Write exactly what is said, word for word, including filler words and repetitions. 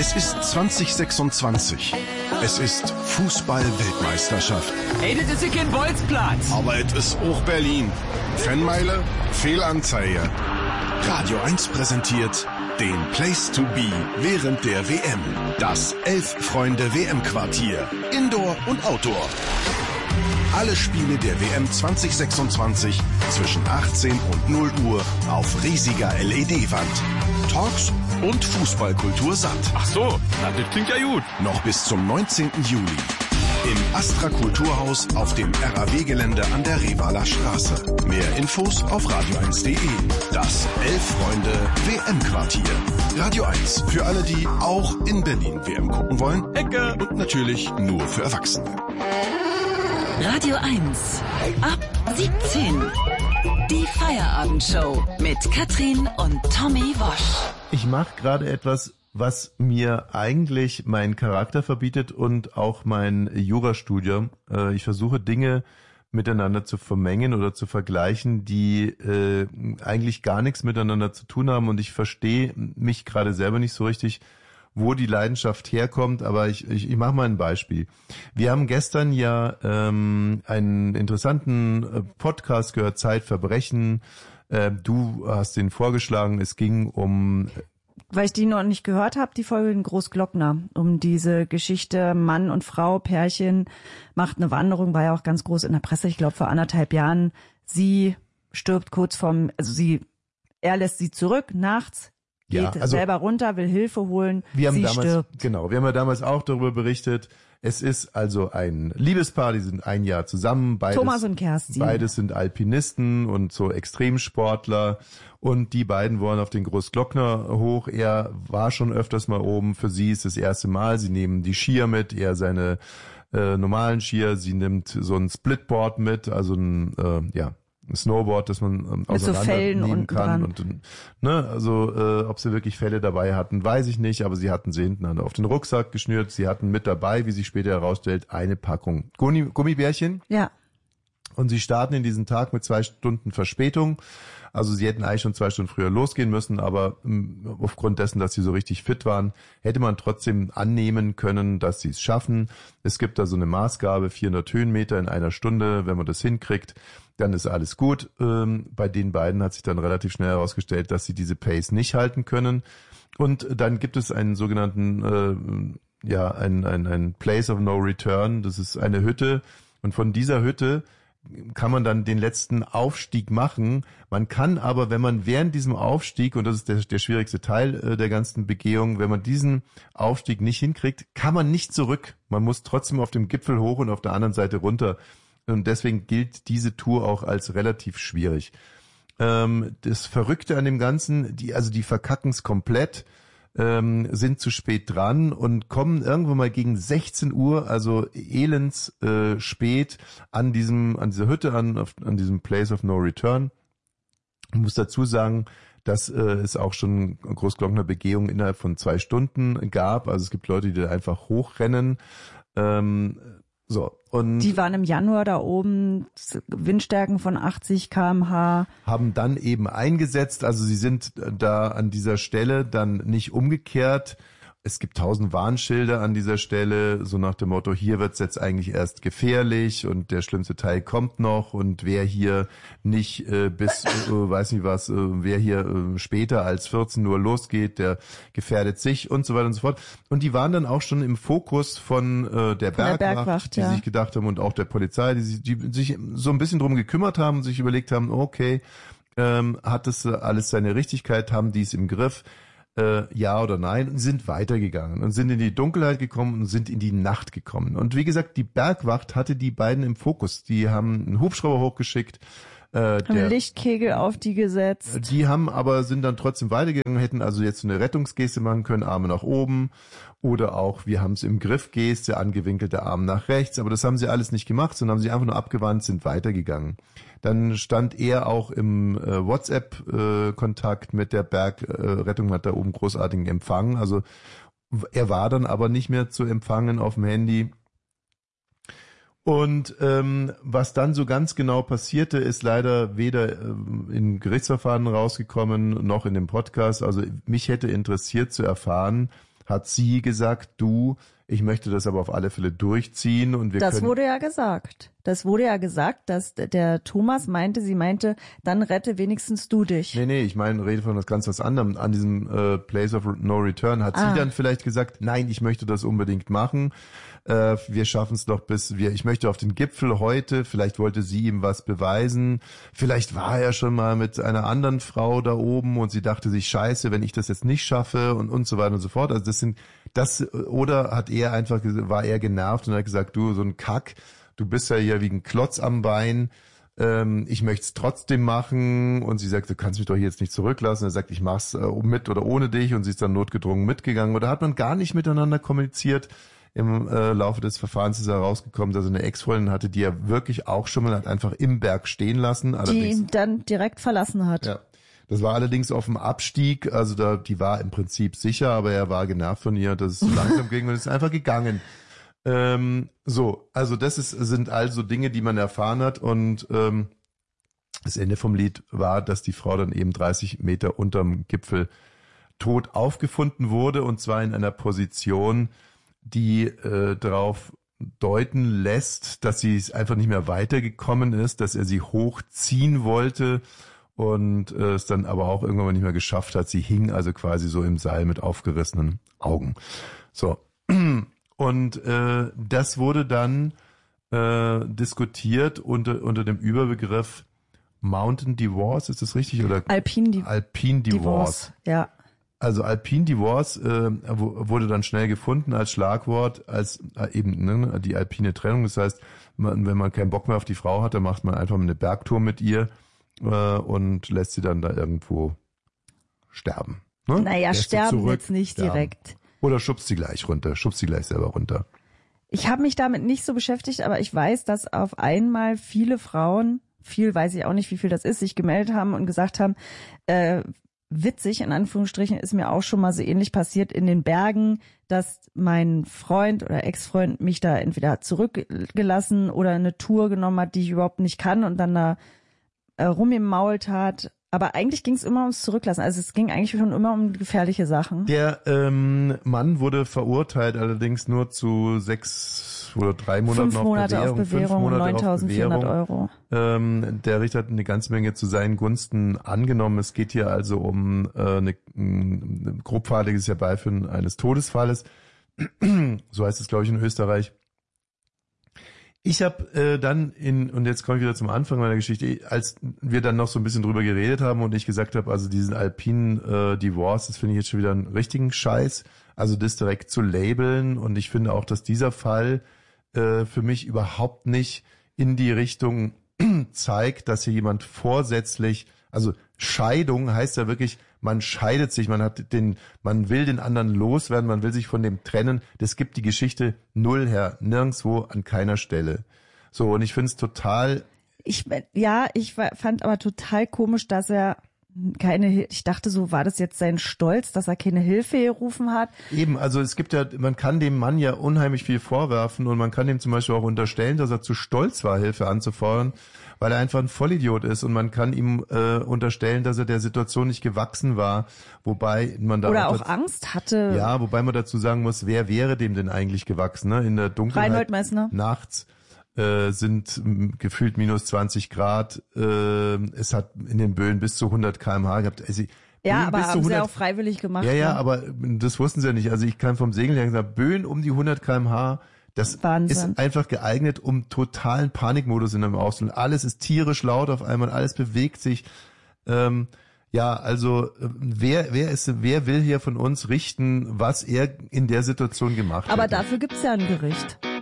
Es ist zwanzig sechsundzwanzig. Es ist Fußball-Weltmeisterschaft. Ey, das ist ja kein Bolzplatz. Aber es ist auch Berlin. Fanmeile, Fehlanzeige. Radio eins präsentiert den Place to be während der W M. Das Elf-Freunde-W M-Quartier. Indoor und Outdoor. Alle Spiele der W M zwanzig sechsundzwanzig zwischen achtzehn und null Uhr auf riesiger L E D-Wand. Talks und Fußballkultur satt. Ach so, na, das klingt ja gut. Noch bis zum neunzehnten Juli. Im Astra Kulturhaus auf dem R A W-Gelände an der Revaler Straße. Mehr Infos auf radio eins punkt de. Das Elf-Freunde-W M-Quartier. Radio eins, für alle, die auch in Berlin W M gucken wollen. Ecke. Und natürlich nur für Erwachsene. Radio eins. Ab siebzehn. Die Feierabendshow mit Katrin und Tommy Wosch. Ich mache gerade etwas, was mir eigentlich meinen Charakter verbietet und auch mein Jurastudium. Äh, ich versuche Dinge miteinander zu vermengen oder zu vergleichen, die äh, eigentlich gar nichts miteinander zu tun haben, und ich verstehe mich gerade selber nicht so richtig, wo die Leidenschaft herkommt, aber ich, ich, ich mache mal ein Beispiel. Wir haben gestern ja ähm, einen interessanten Podcast gehört, Zeitverbrechen. Äh, du hast den vorgeschlagen, es ging um... Weil ich die noch nicht gehört habe, die Folge in Großglockner, um diese Geschichte Mann und Frau, Pärchen, macht eine Wanderung, war ja auch ganz groß in der Presse, ich glaube vor anderthalb Jahren. Sie stirbt kurz vorm, also sie, er lässt sie zurück nachts, geht ja, also, selber runter, will Hilfe holen, wir haben sie damals, stirbt. Genau, wir haben ja damals auch darüber berichtet. Es ist also ein Liebespaar, die sind ein Jahr zusammen. Beides, Thomas und Kerstin. Beides sind Alpinisten und so Extremsportler. Und die beiden wollen auf den Großglockner hoch. Er war schon öfters mal oben. Für sie ist das erste Mal. Sie nehmen die Skier mit, er seine äh, normalen Skier. Sie nimmt so ein Splitboard mit, also ein, äh, ja, ein Snowboard, das man ähm, auseinandernehmen so kann. Und, ne, also äh, ob sie wirklich Fälle dabei hatten, weiß ich nicht, aber sie hatten sie hinten auf den Rucksack geschnürt. Sie hatten mit dabei, wie sich später herausstellt, eine Packung Gummi- Gummibärchen. Ja. Und sie starten in diesen Tag mit zwei Stunden Verspätung. Also sie hätten eigentlich schon zwei Stunden früher losgehen müssen, aber ähm, aufgrund dessen, dass sie so richtig fit waren, hätte man trotzdem annehmen können, dass sie es schaffen. Es gibt da so eine Maßgabe, vierhundert Höhenmeter in einer Stunde. Wenn man das hinkriegt, dann ist alles gut. Ähm, bei den beiden hat sich dann relativ schnell herausgestellt, dass sie diese Pace nicht halten können. Und dann gibt es einen sogenannten, äh, ja, ein, ein, ein Place of No Return. Das ist eine Hütte. Und von dieser Hütte kann man dann den letzten Aufstieg machen. Man kann aber, wenn man während diesem Aufstieg, und das ist der, der schwierigste Teil äh, der ganzen Begehung, wenn man diesen Aufstieg nicht hinkriegt, kann man nicht zurück. Man muss trotzdem auf dem Gipfel hoch und auf der anderen Seite runter. Und deswegen gilt diese Tour auch als relativ schwierig. Ähm, das Verrückte an dem Ganzen, die, also die verkacken es komplett, ähm, sind zu spät dran und kommen irgendwann mal gegen sechzehn Uhr, also elends äh, spät, an diesem, an dieser Hütte an, auf, an diesem Place of No Return. Ich muss dazu sagen, dass äh, es auch schon Großglockner Begehungen innerhalb von zwei Stunden gab. Also es gibt Leute, die da einfach hochrennen. Ähm, so. Und die waren im Januar da oben, Windstärken von achtzig Kilometer pro Stunde. Haben dann eben eingesetzt, also sie sind da an dieser Stelle dann nicht umgekehrt. Es gibt tausend Warnschilder an dieser Stelle, so nach dem Motto, hier wird's jetzt eigentlich erst gefährlich und der schlimmste Teil kommt noch, und wer hier nicht äh, bis, äh, weiß nicht was, äh, wer hier äh, später als vierzehn Uhr losgeht, der gefährdet sich und so weiter und so fort. Und die waren dann auch schon im Fokus von äh, der, von Bergwacht, der Bergwacht, die ja. sich gedacht haben, und auch der Polizei, die sich, die sich so ein bisschen drum gekümmert haben und sich überlegt haben, okay, ähm, hat das alles seine Richtigkeit, haben die es im Griff? Äh, ja oder nein, und sind weitergegangen und sind in die Dunkelheit gekommen und sind in die Nacht gekommen. Und wie gesagt, die Bergwacht hatte die beiden im Fokus. Die haben einen Hubschrauber hochgeschickt. Äh, haben der, Lichtkegel auf die gesetzt. Die haben aber, sind dann trotzdem weitergegangen, hätten also jetzt so eine Rettungsgeste machen können, Arme nach oben, oder auch, wir haben es im Griff, Geste, angewinkelte Arme nach rechts, aber das haben sie alles nicht gemacht, sondern haben sie einfach nur abgewandt, sind weitergegangen. Dann stand er auch im äh, WhatsApp-Kontakt äh, mit der Bergrettung, äh, hat da oben großartigen Empfang, also er war dann aber nicht mehr zu empfangen auf dem Handy. Und ähm, was dann so ganz genau passierte, ist leider weder ähm, in Gerichtsverfahren rausgekommen, noch in dem Podcast. Also mich hätte interessiert zu erfahren, hat sie gesagt, du, ich möchte das aber auf alle Fälle durchziehen und wir Das können... wurde ja gesagt. Das wurde ja gesagt, dass der Thomas meinte, sie meinte, dann rette wenigstens du dich. Nee, nee, ich meine, rede von was ganz was anderem. An diesem äh, Place of No Return hat Ah. sie dann vielleicht gesagt, nein, ich möchte das unbedingt machen. Äh, wir schaffen es doch bis wir, ich möchte auf den Gipfel heute, vielleicht wollte sie ihm was beweisen, vielleicht war er schon mal mit einer anderen Frau da oben und sie dachte sich, scheiße, wenn ich das jetzt nicht schaffe und und so weiter und so fort. Also das sind, das, oder hat er einfach, war er genervt und hat gesagt, du, so ein Kack, du bist ja hier wie ein Klotz am Bein, ähm, ich möchte es trotzdem machen und sie sagt, du kannst mich doch hier jetzt nicht zurücklassen. Er sagt, ich mach's äh, mit oder ohne dich und sie ist dann notgedrungen mitgegangen oder hat man gar nicht miteinander kommuniziert. Im äh, Laufe des Verfahrens ist herausgekommen, dass er eine Ex-Freundin hatte, die er wirklich auch schon mal hat einfach im Berg stehen lassen. Die ihn dann direkt verlassen hat. Ja. Das war allerdings auf dem Abstieg, also da, die war im Prinzip sicher, aber er war genervt von ihr, dass es so langsam ging und ist einfach gegangen. Ähm, so, also das ist, sind also Dinge, die man erfahren hat und ähm, das Ende vom Lied war, dass die Frau dann eben dreißig Meter unterm Gipfel tot aufgefunden wurde und zwar in einer Position, die äh, darauf deuten lässt, dass sie es einfach nicht mehr weitergekommen ist, dass er sie hochziehen wollte und äh, es dann aber auch irgendwann mal nicht mehr geschafft hat. Sie hing also quasi so im Seil mit aufgerissenen Augen. So. Und äh, das wurde dann äh, diskutiert unter unter dem Überbegriff Mountain Divorce, ist das richtig? Oder Alpine, Di- Alpine Divorce. Divorce. Ja. Also Alpine Divorce äh, wurde dann schnell gefunden als Schlagwort, als äh, eben ne, die alpine Trennung. Das heißt, man, wenn man keinen Bock mehr auf die Frau hat, dann macht man einfach mal eine Bergtour mit ihr äh, und lässt sie dann da irgendwo sterben. Ne? Naja, Lässt sie sterben zurück, jetzt nicht sterben. direkt. Oder schubst sie gleich runter, schubst sie gleich selber runter. Ich habe mich damit nicht so beschäftigt, aber ich weiß, dass auf einmal viele Frauen, viel weiß ich auch nicht, wie viel das ist, sich gemeldet haben und gesagt haben, äh, witzig, in Anführungsstrichen, ist mir auch schon mal so ähnlich passiert in den Bergen, dass mein Freund oder Ex-Freund mich da entweder hat zurückgelassen oder eine Tour genommen hat, die ich überhaupt nicht kann und dann da äh, rumgemault hat. Aber eigentlich ging es immer ums Zurücklassen. Also es ging eigentlich schon immer um gefährliche Sachen. Der ähm, Mann wurde verurteilt, allerdings nur zu sechs oder drei Monaten Fünf auf Monate Bewährung. auf Bewährung fünf und Monate auf neuntausendvierhundert Bewährung. Euro. Ähm, der Richter hat eine ganze Menge zu seinen Gunsten angenommen. Es geht hier also um äh, eine, ein grobfahrlässiges Herbeiführen eines Todesfalles. So heißt es, glaube ich, in Österreich. Ich habe äh, dann in, und jetzt komme ich wieder zum Anfang meiner Geschichte, als wir dann noch so ein bisschen drüber geredet haben und ich gesagt habe, also diesen Alpine äh, Divorce, das finde ich jetzt schon wieder einen richtigen Scheiß, also das direkt zu labeln und ich finde auch, dass dieser Fall äh, für mich überhaupt nicht in die Richtung zeigt, dass hier jemand vorsätzlich, also Scheidung heißt ja wirklich, man scheidet sich, man hat den, man will den anderen loswerden, man will sich von dem trennen. Das gibt die Geschichte null her, nirgendwo, an keiner Stelle. So, und ich finde es total. Ich, ja, ich war, fand aber total komisch, dass er keine, Hil- ich dachte so, war das jetzt sein Stolz, dass er keine Hilfe gerufen hat? Eben, also es gibt ja, man kann dem Mann ja unheimlich viel vorwerfen und man kann ihm zum Beispiel auch unterstellen, dass er zu stolz war, Hilfe anzufordern, weil er einfach ein Vollidiot ist und man kann ihm äh, unterstellen, dass er der Situation nicht gewachsen war, wobei man da Oder auch dazu, Angst hatte. ja, wobei man dazu sagen muss, wer wäre dem denn eigentlich gewachsen, ne? In der Dunkelheit Reinhold Messner. nachts äh, sind m, gefühlt minus zwanzig Grad, äh, es hat in den Böen bis zu hundert Kilometer pro Stunde gehabt. Also, Ja, Böen aber bis zu haben sie hundert auch freiwillig gemacht. Ja, ja, ne? aber das wussten sie ja nicht. Also ich kann vom Segeln her gesagt, Böen um die hundert Kilometer pro Stunde, das Wahnsinn. ist einfach geeignet, um totalen Panikmodus in einem auszulösen. Alles ist tierisch laut auf einmal, alles bewegt sich. Ähm, ja, also äh, wer wer ist wer will hier von uns richten, was er in der Situation gemacht hat? Aber dafür gibt's ja ein Gericht.